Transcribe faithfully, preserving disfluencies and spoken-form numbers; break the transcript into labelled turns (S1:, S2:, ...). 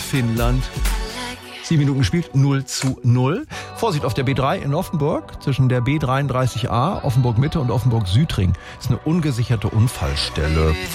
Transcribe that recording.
S1: Finnland. Sieben Minuten gespielt, null zu null. Vorsicht auf der B drei in Offenburg, zwischen der B dreiunddreißig a, Offenburg Mitte und Offenburg Südring. Das ist eine ungesicherte Unfallstelle.